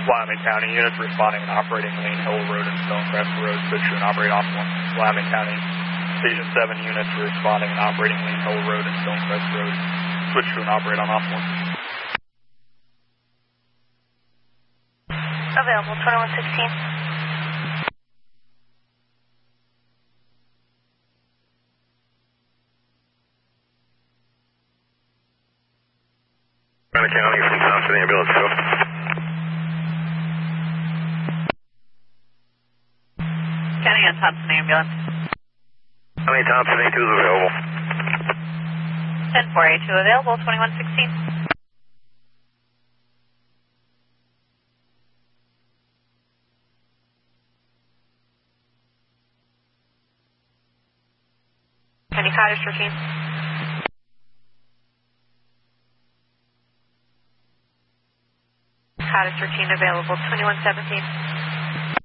Wyoming County units responding and operating Lane Hill Road and Stonecrest Road, switch to and operate off 1. Wyoming County Station 7 units responding and operating Lane Hill Road and Stonecrest Road, switch to and operate on off 1. Available 2116. Wyoming County from Thompson Ambulance, go. County on Thompson Ambulance. County Thompson A2 is available. 10-4A2 available, 2116. County Cottage 13. Cottage 13 available, 2117.